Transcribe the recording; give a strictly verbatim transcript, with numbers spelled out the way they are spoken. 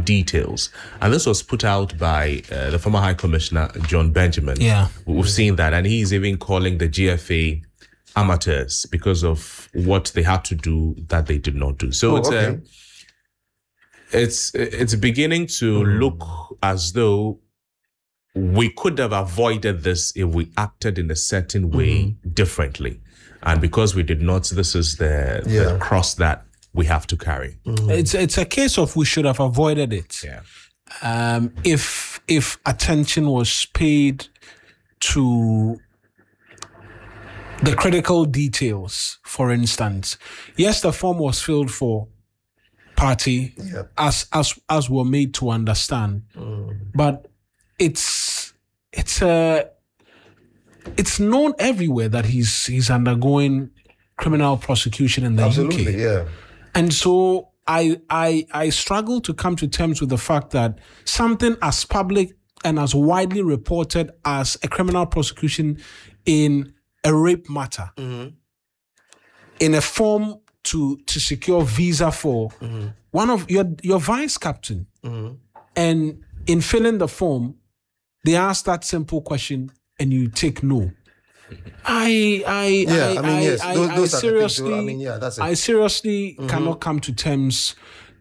some details. And this was put out by uh, the former High Commissioner, John Benjamin. Yeah. We've seen that. And he's even calling the G F A amateurs because of what they had to do that they did not do. So Oh, it's okay. a, it's it's beginning to Mm. look as though we could have avoided this if we acted in a certain way Mm-hmm. differently. And because we did not, this is the, Yeah. the cross that we have to carry. It's it's a case of we should have avoided it. Yeah. Um, if if attention was paid to the critical details, for instance, yes, the form was filled for party, Yeah. as as as we're made to understand, but it's it's a it's known everywhere that he's he's undergoing criminal prosecution in the U K. Absolutely, yeah. And so I I I struggle to come to terms with the fact that something as public and as widely reported as a criminal prosecution in a rape matter, in a form to to secure visa for one of your your vice captain, and in filling the form, they ask that simple question and you take no. I I Yeah, I, I mean, yes, I, those- I, those I are the things, seriously so, I mean, yeah, that's it. I seriously cannot come to terms